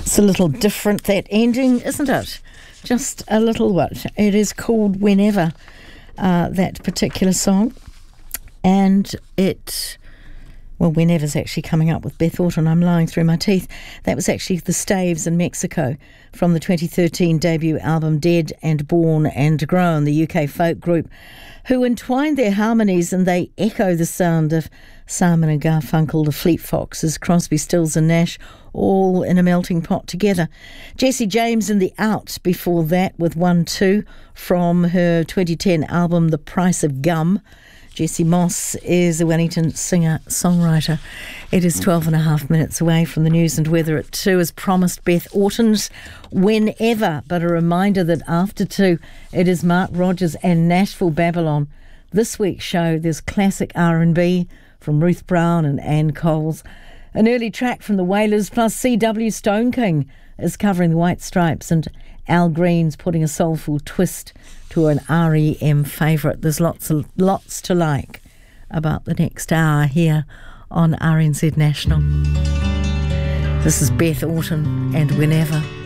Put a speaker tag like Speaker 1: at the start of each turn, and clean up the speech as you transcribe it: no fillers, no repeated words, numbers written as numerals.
Speaker 1: It's a little different, that ending, isn't it? Just a little what? It is called Whenever, that particular song. And Whenever's actually coming up with Beth Orton. I'm lying through my teeth. That was actually the Staves in Mexico from the 2013 debut album Dead and Born and Grown, the UK folk group who entwined their harmonies and they echo the sound of Simon and Garfunkel, the Fleet Foxes, Crosby, Stills and Nash, all in a melting pot together. Jessie James in The Out before that with 1-2 from her 2010 album The Price of Gum. Jessie Moss is a Wellington singer-songwriter. It is 12 and a half minutes away from the news and weather at 2. As promised, Beth Orton's Whenever. But a reminder that after 2, it is Mark Rogers and Nashville Babylon. This week's show, there's classic R&B from Ruth Brown and Ann Coles. An early track from the Wailers, plus C.W. Stone King is covering the White Stripes, and Al Green's putting a soulful twist to an R.E.M. favourite. There's lots to like about the next hour here on RNZ National. This is Beth Orton and Whenever.